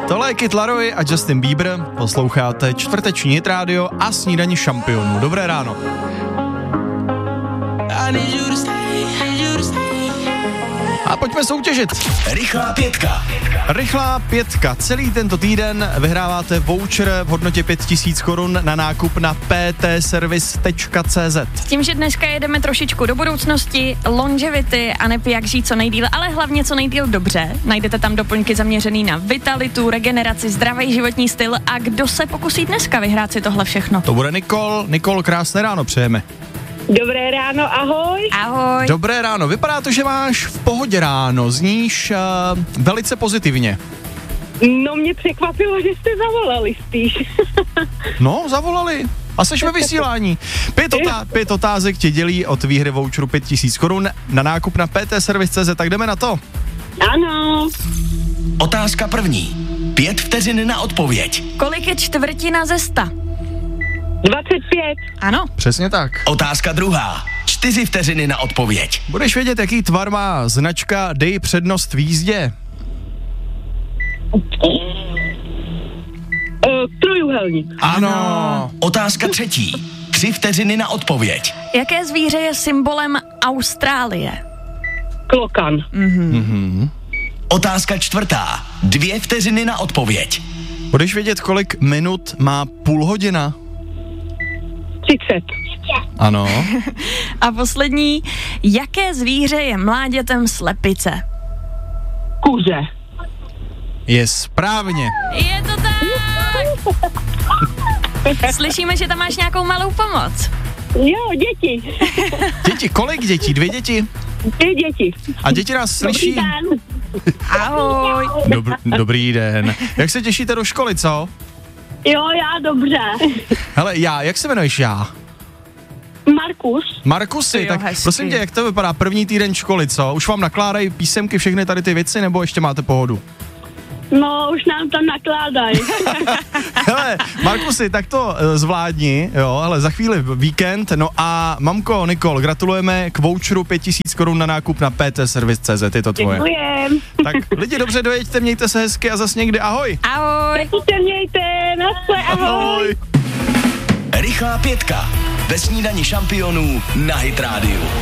Tohle je Kid Laroi a Justin Bieber. Posloucháte čtvrteční Hit Radio a snídaní šampionů. Dobré ráno. A pojďme soutěžit. Rychlá pětka. Celý tento týden vyhráváte voucher v hodnotě 5000 korun na nákup na ptservice.cz. S tím, že dneska jedeme trošičku do budoucnosti, longevity a nepí jak žít co nejdýl, ale hlavně co nejdýl dobře. Najdete tam doplňky zaměřený na vitalitu, regeneraci, zdravý životní styl a kdo se pokusí dneska vyhrát si tohle všechno? To bude Nikol. Nikol, krásné ráno přejeme. Dobré ráno, ahoj. Ahoj. Dobré ráno. Vypadá to, že máš v pohodě ráno. Zníš velice pozitivně. No, mě překvapilo, že jste zavolali spíš. No, zavolali. A seš ve vysílání. 5 otázek tě dělí od výhry voucheru 5000 korun na nákup na ptservice.cz, tak jdeme na to. Ano. Otázka první. 5 vteřin na odpověď. Kolik je čtvrtina ze 100? 25. Ano. Přesně tak. Otázka druhá. 4 vteřiny na odpověď. Budeš vědět, jaký tvar má značka Dej přednost v jízdě? Trojúhelník. Ano. Otázka třetí. 3 vteřiny na odpověď. Jaké zvíře je symbolem Austrálie? Klokan. Otázka čtvrtá. 2 vteřiny na odpověď. Budeš vědět, kolik minut má půl hodina? 30. Ano. A poslední, jaké zvíře je mláďatem slepice? Kuře. Je správně. Je to tak! Slyšíme, že tam máš nějakou malou pomoc. Jo, děti. Děti, kolik dětí? 2 děti? 2 děti. A děti nás slyší? Dobrý den. Ahoj. Dobrý den. Jak se těšíte do školy, co? Jo, já dobře. Hele, jak se jmenuješ já? Markusy, Jo, tak hezky. prosím tě, jak to vypadá první týden školy, co? Už vám nakládají písemky, všechny tady ty věci, nebo ještě máte pohodu? No, už nám tam nakládají. Hele, Markusy, tak to zvládni, jo, hele, za chvíli víkend, no a mamko, Nikol, gratulujeme k voucheru 5000 korun na nákup na ptservice.cz, je to tvoje. Děkujem. Tak lidi, dobře dojeďte, mějte se hezky a zas někdy, ahoj. Ahoj. Taky se mějte, nasle, ahoj. Rychlá pětka. Ve snídani šampionů na Hit Radio.